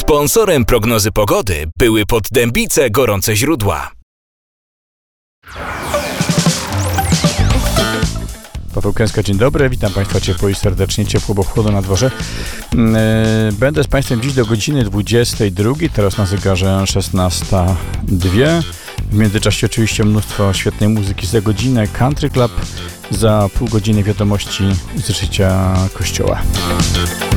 Sponsorem prognozy pogody były Poddębice Gorące Źródła. Paweł Kęska, dzień dobry, witam Państwa ciepło i serdecznie, ciepło, bo chłodno na dworze. Będę z Państwem dziś do godziny 22, teraz na zegarze 16:02. W międzyczasie oczywiście mnóstwo świetnej muzyki za godzinę, Country Club, za pół godziny wiadomości z życia Kościoła.